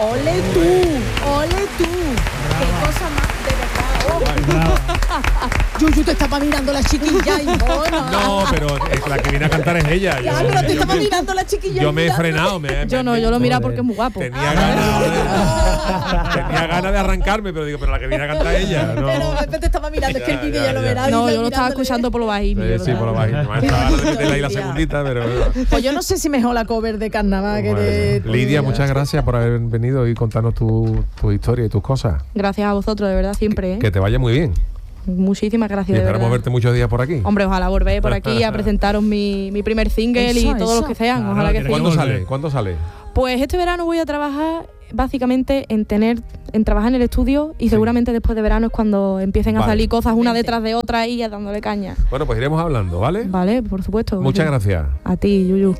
Ole tú. Qué cosa más, de verdad. Yuyu, te estaba mirando la chiquilla y No, pero la que viene a cantar es ella. Ya, pero te estaba mirando la chiquilla. Yo me he frenado. Yo lo mira porque es muy guapo. Tenía ganas de arrancarme, pero la que viene a cantar es ella. No. Pero te estaba mirando, es que el vídeo ya lo verás. No, yo lo estaba escuchando por lo bajito. Sí, por lo bajito. Me estaba de meterle ahí la segundita, pero... Pues yo no sé si mejor la cover de carnaval que de... Lidia, muchas gracias por haber venido y contarnos tu historia y tus cosas. Gracias a vosotros, de verdad, siempre. Que te vaya muy bien. Muchísimas gracias. Y esperamos verte muchos días por aquí. Hombre, ojalá volver por aquí a presentaros mi primer single y todos los que sean. Claro, ojalá que ¿cuándo ¿Cuándo sale? Pues este verano voy a trabajar básicamente en trabajar en el estudio y seguramente después de verano es cuando empiecen a salir cosas una detrás de otra y dándole caña. Bueno, pues iremos hablando, ¿vale? Vale, por supuesto. Muchas gracias. A ti, Yuyu.